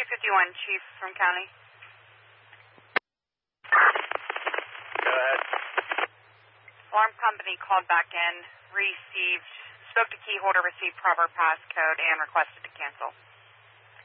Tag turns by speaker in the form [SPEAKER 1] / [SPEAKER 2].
[SPEAKER 1] 351, Chief from County.
[SPEAKER 2] Go ahead.
[SPEAKER 1] Alarm company called back in, spoke to key holder, received proper passcode, and requested to cancel.